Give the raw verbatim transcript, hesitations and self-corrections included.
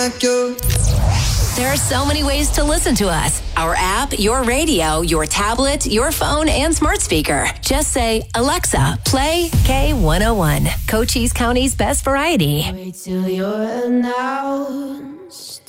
like you. There are so many ways to listen to us. Our app, your radio, your tablet, your phone, and smart speaker. Just say, Alexa, play K one oh one, Cochise County's best variety. Wait till you're announced.